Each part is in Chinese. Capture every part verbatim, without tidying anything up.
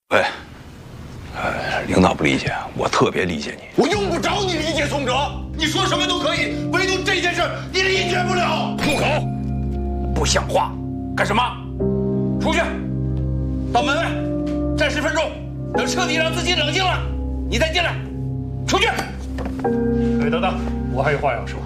喂，呃，领导不理解，我特别理解你。 我用不着你理解，宋哲，你说什么都可以，唯独这件事你理解不了。 住口！不像话！干什么？出去！到门外站十分钟，等彻底让自己冷静了，你再进来。出去！ 哎，等等，我还有话要说。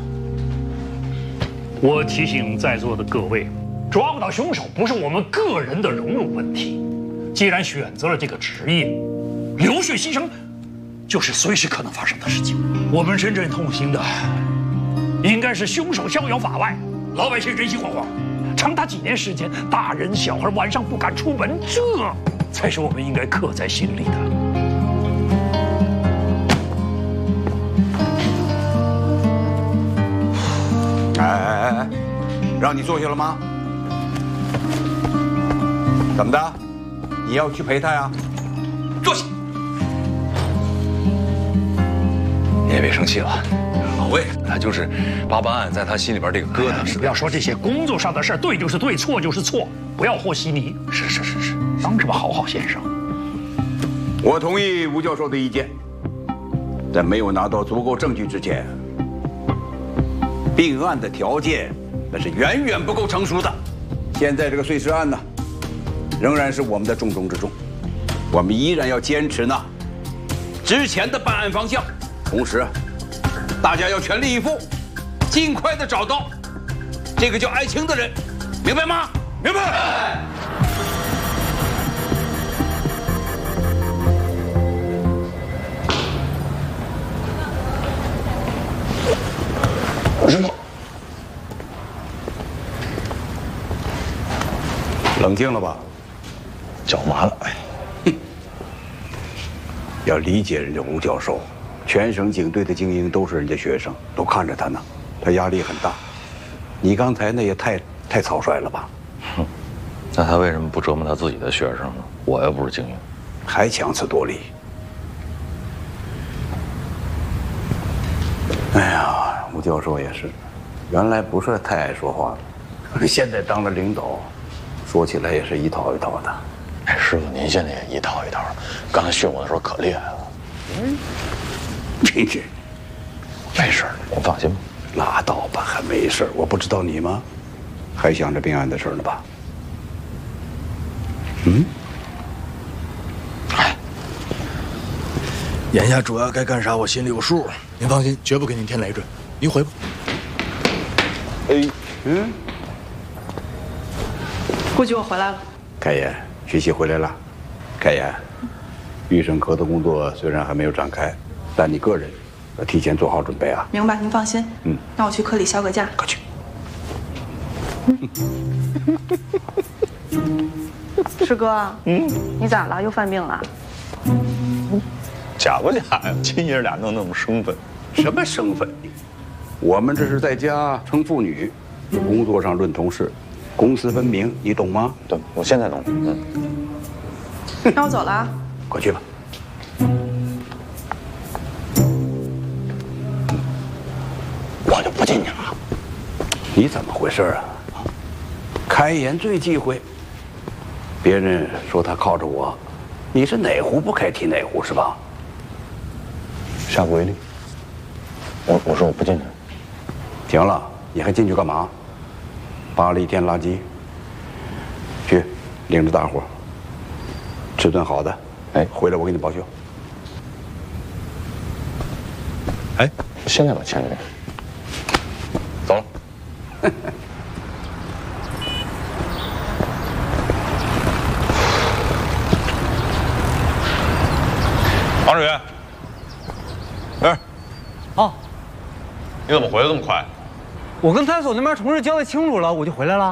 我提醒在座的各位，抓不到凶手不是我们个人的荣辱问题。既然选择了这个职业，流血牺牲就是随时可能发生的事情。我们真正痛心的，应该是凶手逍遥法外，老百姓人心惶惶。长达几年时间，大人小孩晚上不敢出门，这才是我们应该刻在心里的。 哎哎哎哎，让你坐下了吗？怎么的？你要去陪他呀？ 坐下。你也别生气了，老魏他就是八班案在他心里边这个疙瘩。 不要说这些工作上的事，对就是对，错就是错，不要和稀泥。 是是是是， 当什么好好先生？ 我同意吴教授的意见，在没有拿到足够证据之前，并案的条件那是远远不够成熟的。现在这个碎尸案呢，仍然是我们的重中之重，我们依然要坚持呢之前的办案方向，同时大家要全力以赴，尽快的找到这个叫艾青的人，明白吗？明白。 师傅， 冷静了吧？ 脚麻了，哎， 哼，要理解人家吴教授，全省警队的精英都是人家学生，都看着他呢，他压力很大。你刚才那也太太草率了吧？ 哼，那他为什么不折磨他自己的学生呢？我又不是精英， 还强词夺理。哎呀，吴教授也是，原来不是太爱说话的，现在当了领导，说起来也是一套一套的。 哎，师傅，您现在也一套一套的，刚才训我的时候可厉害了。 嗯，真是， 没事，您放心吧。 拉倒吧，还没事。我不知道你吗？还想着并案的事呢吧？嗯。 哎，眼下主要该干啥，我心里有数。您放心，绝不给您添累赘。您回吧。 哎，嗯。 顾局，我回来了。 开言，学习回来了。开言，预审科的工作虽然还没有展开，但你个人要提前做好准备啊。 明白，您放心。嗯，那我去科里销个假。 快去。 师哥，嗯，你咋了？又犯病了？ 假不假呀？亲爷俩弄那么生分， 什么生分？我们这是在家称父女，工作上论同事，公私分明，你懂吗？ 对，我现在懂。嗯。 那我走了啊。 快去吧。 我就不进去了。 你怎么回事啊？开言最忌讳，别人说他靠着我，你是哪壶不开提哪壶是吧？ 下不为例。我我说我不进去。 行了，你还进去干嘛？扒了一天垃圾。去，领着大伙吃顿好的。哎，回来我给你报销。 哎，现在把钱给你。走了。王志远，哎， 哦， 你怎么回来这么快？ 我跟派出所那边同事交代清楚了，我就回来了。